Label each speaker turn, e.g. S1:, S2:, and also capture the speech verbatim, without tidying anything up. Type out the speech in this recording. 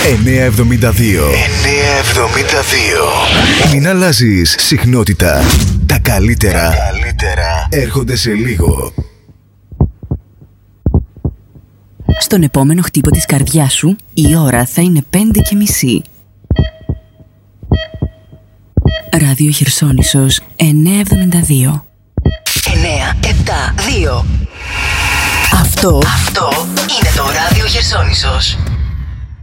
S1: εννιακόσια εβδομήντα δύο. εννιακόσια εβδομήντα δύο. Μην αλλάζεις συχνότητα. Τα καλύτερα, Τα καλύτερα έρχονται σε λίγο.
S2: Στον επόμενο χτύπο της καρδιάς σου, η ώρα θα είναι πέντε και μισή. Ράδιο Χερσόνησος εννιακόσια εβδομήντα δύο.
S3: εννέα επτά δύο.
S2: Αυτό,
S3: Αυτό είναι το Ράδιο Χερσόνησος.